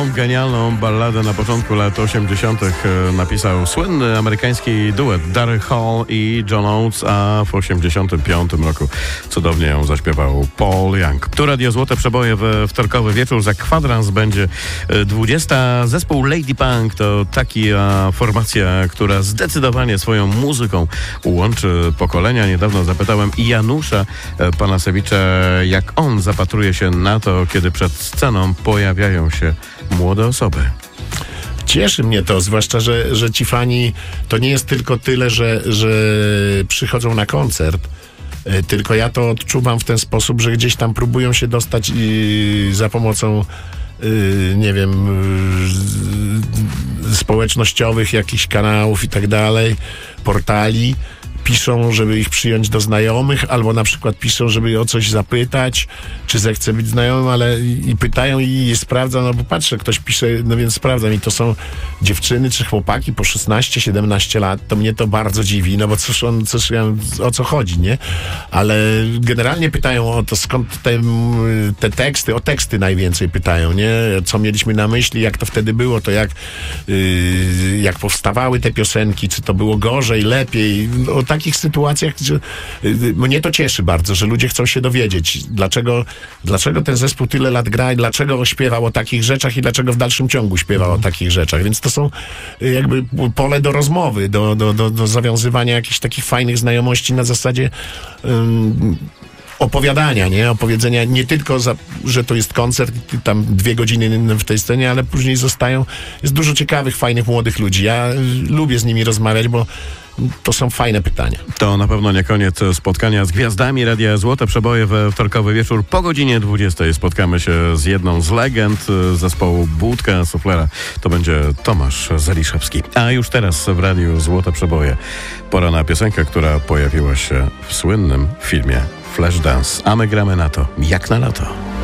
Tą genialną balladę na początku lat 80. napisał słynny amerykański duet Daryl Hall i John Oates, a w 85 roku cudownie ją zaśpiewał Paul Young. Tu Radio Złote Przeboje we wtorkowy wieczór. Za kwadrans będzie 20. Zespół Lady Punk to taka formacja, która zdecydowanie swoją muzyką łączy pokolenia. Niedawno zapytałem Janusza Panasewicza, jak on zapatruje się na to, kiedy przed sceną pojawiają się młode osoby. Cieszy mnie to, zwłaszcza, że ci fani to nie jest tylko tyle, że przychodzą na koncert, tylko ja to odczuwam w ten sposób, że gdzieś tam próbują się dostać za pomocą nie wiem, społecznościowych jakichś kanałów i tak dalej, portali. Piszą, żeby ich przyjąć do znajomych, albo na przykład piszą, żeby o coś zapytać, czy zechce być znajomym, ale i pytają i sprawdzam, no bo patrzę, ktoś pisze, no więc sprawdzam i to są dziewczyny czy chłopaki po 16-17 lat, to mnie to bardzo dziwi, no bo o co chodzi, nie? Ale generalnie pytają o to, skąd te teksty, o teksty najwięcej pytają, nie? Co mieliśmy na myśli, jak to wtedy było, to jak powstawały te piosenki, czy to było gorzej, lepiej, o takich sytuacjach, że mnie to cieszy bardzo, że ludzie chcą się dowiedzieć, dlaczego ten zespół tyle lat gra i dlaczego śpiewał o takich rzeczach i dlaczego w dalszym ciągu śpiewał o takich rzeczach. Więc to są jakby pole do rozmowy, do zawiązywania jakichś takich fajnych znajomości na zasadzie opowiadania, nie? Opowiedzenia nie tylko, że to jest koncert, tam 2 godziny w tej scenie, ale później jest dużo ciekawych, fajnych, młodych ludzi. Ja lubię z nimi rozmawiać, bo to są fajne pytania. To na pewno nie koniec spotkania z gwiazdami Radia Złote Przeboje we wtorkowy wieczór. Po godzinie 20 spotkamy się z jedną z legend zespołu Budka Suflera. To będzie Tomasz Zaliszewski. A już teraz w Radiu Złote Przeboje pora na piosenkę, która pojawiła się w słynnym filmie Flashdance. A my gramy na to, jak na lato.